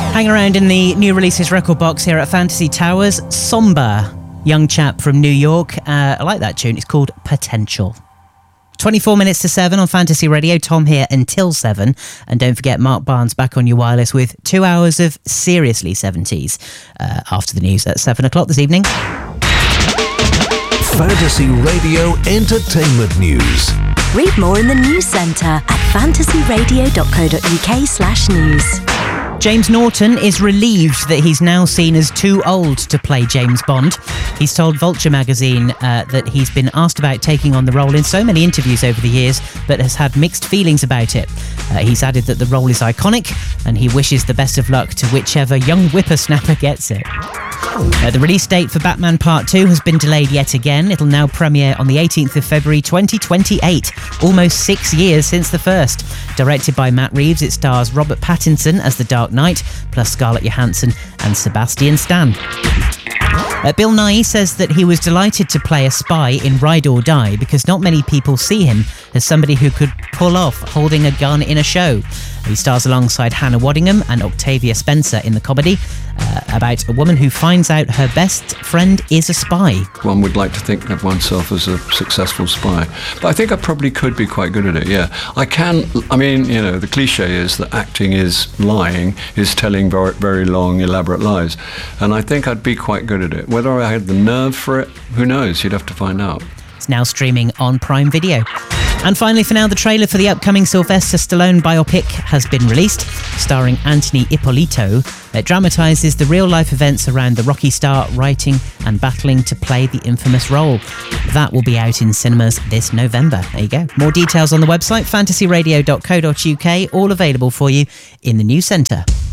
Hang around in the new releases record box here at Fantasy Towers. Somber, young chap from New York. I like that tune. It's called Potential. 24 minutes to 7 on Fantasy Radio. Tom here until 7. And don't forget, Mark Barnes back on your wireless with 2 hours of seriously 70s after the news at 7 o'clock this evening. Fantasy Radio Entertainment News. Read more in the news centre at fantasyradio.co.uk/news. James Norton is relieved that he's now seen as too old to play James Bond. He's told Vulture magazine that he's been asked about taking on the role in so many interviews over the years, but has had mixed feelings about it. He's added that the role is iconic, and he wishes the best of luck to whichever young whippersnapper gets it. The release date for Batman Part 2 has been delayed yet again. It'll now premiere on the 18th of February 2028, almost 6 years since the first. Directed by Matt Reeves, it stars Robert Pattinson as the Dark Knight, plus Scarlett Johansson and Sebastian Stan. Bill Nighy says that he was delighted to play a spy in Ride or Die because not many people see him as somebody who could pull off holding a gun in a show. He stars alongside Hannah Waddingham and Octavia Spencer in the comedy about a woman who finds out her best friend is a spy. One would like to think of oneself as a successful spy. But I think I probably could be quite good at it, yeah. The cliche is that acting is lying, is telling very, very long, elaborate lies. And I think I'd be quite good at it. Whether I had the nerve for it, who knows? You'd have to find out. It's now streaming on Prime Video. And finally, for now, the trailer for the upcoming Sylvester Stallone biopic has been released, starring Anthony Ippolito. It dramatises the real-life events around the Rocky star writing and battling to play the infamous role. That will be out in cinemas this November. There you go. More details on the website, fantasyradio.co.uk, all available for you in the news centre.